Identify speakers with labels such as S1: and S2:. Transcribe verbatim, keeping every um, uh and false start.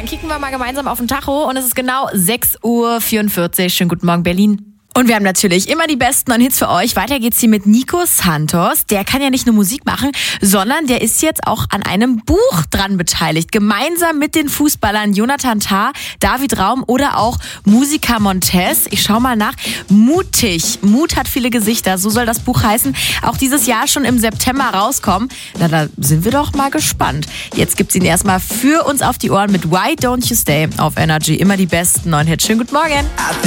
S1: kicken wir mal gemeinsam auf den Tacho und es ist genau sechs Uhr vierundvierzig. Schönen guten Morgen, Berlin. Und wir haben natürlich immer die besten neuen Hits für euch. Weiter geht's hier mit Nico Santos. Der kann ja nicht nur Musik machen, sondern der ist jetzt auch an einem Buch dran beteiligt. Gemeinsam mit den Fußballern Jonathan Tah, David Raum oder auch Musica Montez. Ich schau mal nach. Mutig. Mut hat viele Gesichter. So soll das Buch heißen. Auch dieses Jahr schon im September rauskommen. Na, da sind wir doch mal gespannt. Jetzt gibt's ihn erstmal für uns auf die Ohren mit Why Don't You Stay auf Energy. Immer die besten neuen Hits. Schönen guten Morgen.